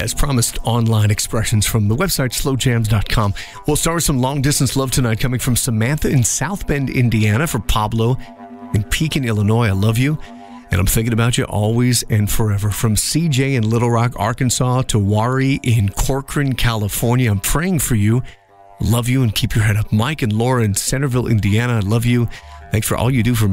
as promised, online expressions from the website slowjams.com. We'll start with some long-distance love tonight coming from Samantha in South Bend, Indiana, for Pablo in Pekin, Illinois. I love you, and I'm thinking about you always and forever. From CJ in Little Rock, Arkansas, to Wari in Corcoran, California. I'm praying for you. Love you, and keep your head up. Mike and Laura in Centerville, Indiana. I love you. Thanks for all you do for me.